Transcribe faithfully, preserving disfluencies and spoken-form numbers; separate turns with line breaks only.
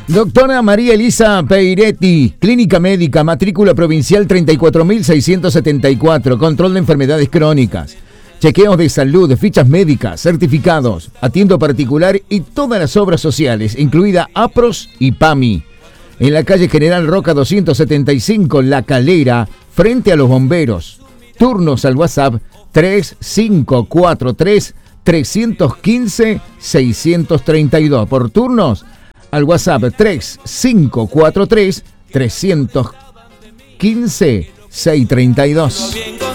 Doctora María Elisa Peiretti, Clínica Médica, matrícula provincial treinta y cuatro mil seiscientos setenta y cuatro, control de enfermedades crónicas, chequeos de salud, fichas médicas, certificados, atiendo particular y todas las obras sociales, incluida APROS y PAMI. En la calle General Roca doscientos setenta y cinco, La Calera, frente a los bomberos. Turnos al WhatsApp tres cinco cuatro tres, tres uno cinco, seis tres dos. Por turnos al WhatsApp tres cinco cuatro tres, tres uno cinco, seis tres dos.